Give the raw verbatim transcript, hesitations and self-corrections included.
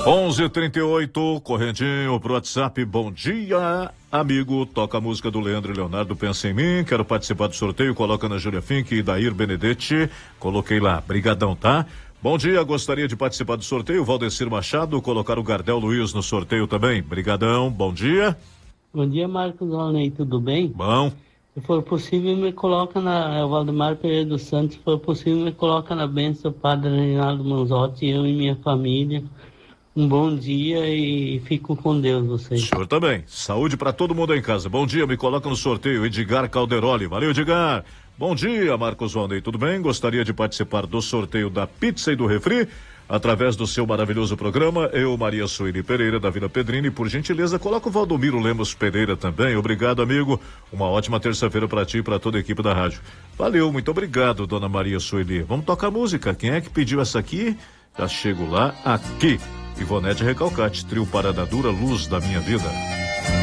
onze e trinta e oito, correntinho pro WhatsApp. Bom dia, amigo. Toca a música do Leandro e Leonardo, Pensa em Mim. Quero participar do sorteio. Coloca na Júlia Fink e Dair Benedetti. Coloquei lá. Brigadão, tá? Bom dia, gostaria de participar do sorteio. Valdecir Machado, colocar o Gardel Luiz no sorteio também. Brigadão, bom dia. Bom dia, Marcos Valnei, tudo bem? Bom. Se for possível, me coloca na... É o Valdemar Pereira dos Santos. Se for possível, me coloca na bênção do Padre Reinaldo Manzotti, eu e minha família. Um bom dia e fico com Deus, vocês. O senhor também. Saúde para todo mundo aí em casa. Bom dia, me coloca no sorteio. Edgar Calderoli. Valeu, Edgar. Bom dia, Marcos Valnei, tudo bem? Gostaria de participar do sorteio da pizza e do refri através do seu maravilhoso programa. Eu, Maria Sueli Pereira, da Vila Pedrini. Por gentileza, coloca o Valdomiro Lemos Pereira também. Obrigado, amigo. Uma ótima terça-feira para ti e para toda a equipe da rádio. Valeu, muito obrigado, dona Maria Sueli. Vamos tocar música. Quem é que pediu essa aqui? Já chego lá, aqui. Ivonete Recalcate, trio Parada Dura, Luz da Minha Vida.